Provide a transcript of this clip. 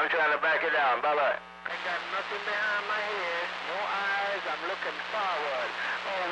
I'm trying to back it down. Bye-bye. I got nothing behind my head, no eyes, I'm looking forward. Oh,